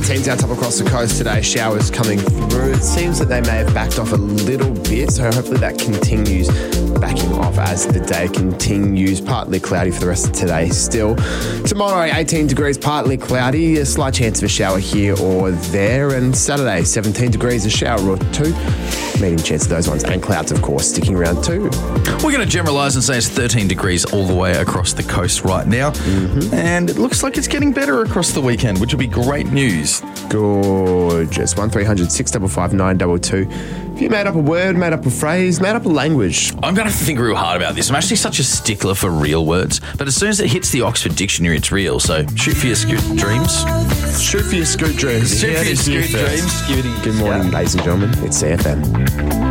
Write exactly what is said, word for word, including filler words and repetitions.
seventeen's our top across the coast today. Showers coming through. It seems that they may have backed off a little bit, so hopefully that continues backing off as the day continues. Partly cloudy for the rest of today still. Tomorrow, eighteen degrees, partly cloudy. A slight chance of a shower here or there. And Saturday, seventeen degrees, a shower or two. Medium chance of those ones. And clouds, of course, sticking around too. We're going to generalise and say it's thirteen degrees all the way across the coast right now. Mm-hmm. And it looks like it's getting better across the weekend, which will be great news. Gorgeous. one three hundred six five five nine two two. Have you made up a word, made up a phrase, made up a language? I'm going to have to think real hard about this. I'm actually such a stickler for real words. But as soon as it hits the Oxford Dictionary, it's real. So shoot for your scoot dreams. Shoot for your scoot dreams. Shoot for your scoot dreams. Good morning, ladies and gentlemen. It's C F M.